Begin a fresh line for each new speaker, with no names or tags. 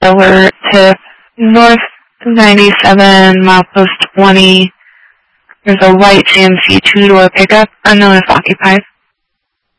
alert tip, north 97, milepost 20. There's a white GMC two-door pickup, unknown if occupied.